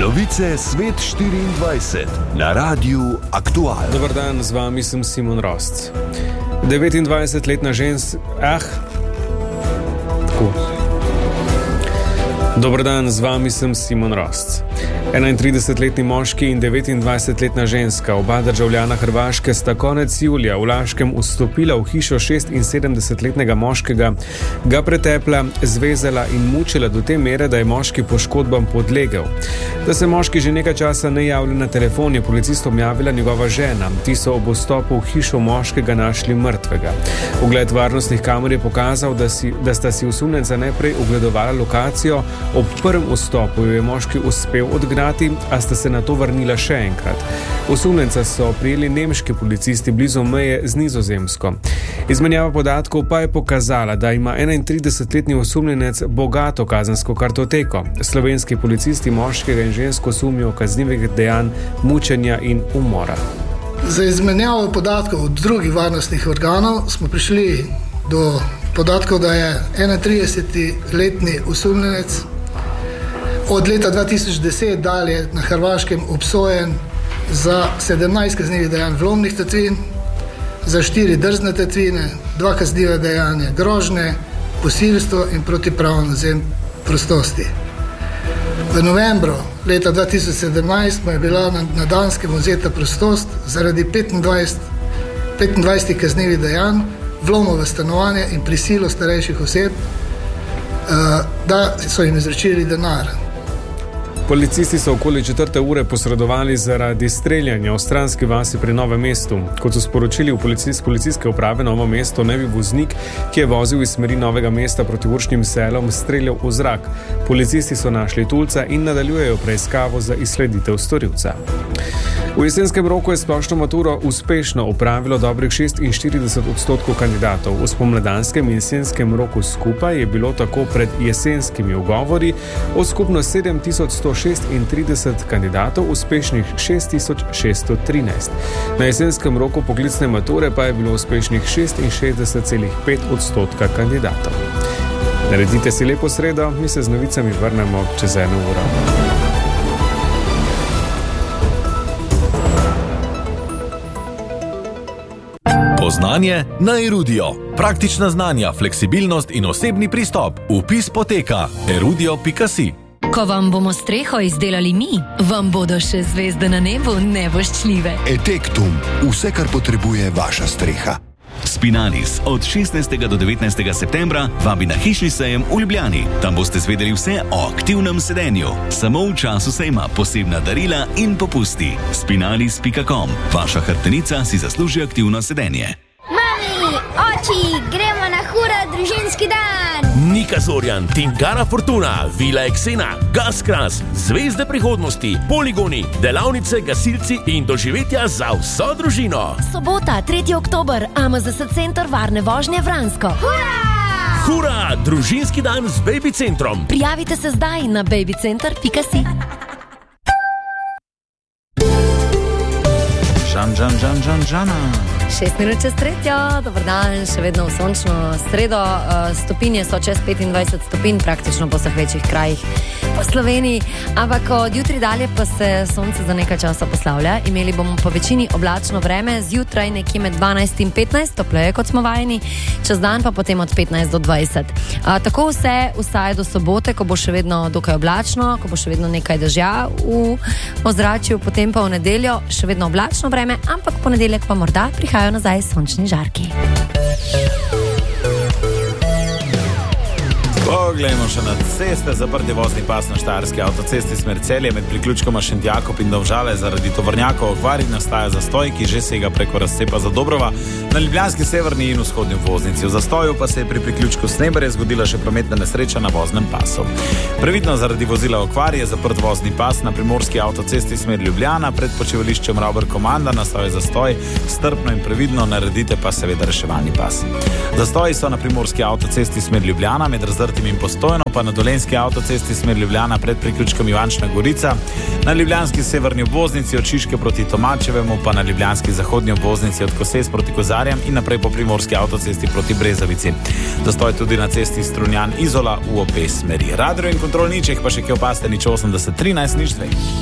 Novice Svet 24 na Radiu Aktual. Dobar dan, z vami sem Simon Rosc. 29-letna Dobar dan, z vami sem Simon Rosc. 31-letni moški in 29-letna ženska, oba državljana Hrvaške, sta konec julija v Laškem vstopila v hišo 76-letnega moškega, ga pretepla, zvezala in mučila do te mere, da je moški poškodbam podlegel. Da se moški že nekaj časa ne javlja na telefon, je policistom javila njegova žena. Ti so ob vstopu v hišo moškega našli mrtvega. Ogled varnostnih kamer je pokazal, da sta si osumljenca najprej ogledovala lokacijo. Ob prvem vstopu jo je moški uspel odgnati, a sta se nato vrnila še enkrat. Osumljenca so prijeli nemški policisti blizu meje z Nizozemsko. Izmenjava podatkov pa je pokazala, da ima 31-letni osumljenec bogato kazensko kartoteko. Slovenski policisti moškega in žensko sumijo kaznivih dejanj mučenja in umora. Za izmenjavo podatkov od drugih varnostnih organov smo prišli do podatkov, da je 31-letni osumljenec od leta 2010 dalje na Hrvaškem obsojen za 17 kaznivih dejanj vlomnih tatvin, za 4 drzne tatvine, 2 kazniva dejanja grožnje, posilstvo in protipravno odvzem prostosti. V novembru leta 2017 mu je bila na Danskem odvzeta prostost zaradi 25 kaznivih dejanj, vlomov v stanovanje in prisilo starejših oseb, da so jim izročili denar. Policisti so okoli 4. ure posredovali zaradi streljanja v stranski vasi pri Novem mestu. Kot so sporočili v policijske uprave Novo mesto, naj bi voznik, ki je vozil iz smeri Novega mesta proti Uršnim selom, streljal v zrak. Policisti so našli tulca in nadaljujejo preiskavo za izsleditev storilca. V jesenskem roku je splošno maturo uspešno opravilo dobrih 46% kandidatov. V spomladanskem in jesenskem roku skupaj je bilo tako pred jesenskimi ugovori od skupno 7136 kandidatov uspešnih 6613. Na jesenskem roku poklicne mature pa je bilo uspešnih 66,5% kandidatov. Naredite si lepo sredo, mi se z novicami vrnemo čez 1 uro. Znanje na Erudio. Praktična znanja, fleksibilnost in osebni pristop. Vpis poteka erudio.si. Ko vam bomo streho izdelali mi, vam bodo še zvezde na nebu nevoščljive. Etektum. Vse, kar potrebuje vaša streha. Spinalis od 16. do 19. septembra vabi na hišni sejem v Ljubljani. Tam boste zvedeli vse o aktivnem sedenju. Samo v času sejma posebna darila in popusti. Spinalis.com. Vaša hrbtenica si zasluži aktivno sedenje. Mami, oči, gremo na hura družinski dan! Nika Zorjan, Tinkara Fortuna, Vila Eksena, Gaskras, Zvezde prihodnosti, poligoni, delavnice, gasilci in doživetja za vso družino. Sobota, 3. oktober, AMZS Center varne vožnje Vransko. Hura! Hura, družinski dan z Baby Centrom. Prijavite se zdaj na babycenter.si. Žana. 6 minut čez 3. Dobar dan, še vedno v sončno sredo. Stopinje so čez 25 stopinj, praktično po vseh večjih krajih po Sloveniji. Ampak od jutri dalje pa se sonce za nekaj časa poslavlja. Imeli bomo po večini oblačno vreme, zjutraj nekje med 12 in 15, topleje kot smo vajeni, čez dan pa potem od 15 do 20. Tako vsaj do sobote, ko bo še vedno dokaj oblačno, ko bo še vedno nekaj dežja v ozračju, potem pa v nedeljo še vedno oblačno vreme, ampak v ponedeljek pa morda prihajajo nazaj sončni žarki. Poglejmo še na ceste. Zaprti vozni pas na Štajerski avtocesti smer Celje med priključkoma Šentjakov in Domžale zaradi tovornjakov okvari nastaja zastoj, ki že sega preko razcepa za Dobrova na ljubljanski severni in vzhodni obvoznici. V zastoju pa se je pri priključku Sneberje zgodila še prometna nesreča na voznem pasu. Previdno zaradi vozila okvari je zaprt vozni pas na primorski avtocesti smer Ljubljana pred počivališčem Robert Komanda, nastal je zastoj, strpno in previdno naredite pa seveda reševalni pas. Zastoji so na primorski avtocesti smer Ljubljana med Razdrtim in Postojno, pa na Dolenjski avtocesti smer Ljubljana pred priključkom Ivančna Gorica, na ljubljanski severni obvoznici od Šiške proti Tomačevemu, pa na ljubljanski zahodni obvoznici od Koses proti Kozarjem in naprej po primorski avtocesti proti Brezovici. Zastoj tudi na cesti Strunjan Izola v obe smeri. Radio in kontrol ničeh pa še kje opaste nič 80 13 nič 2.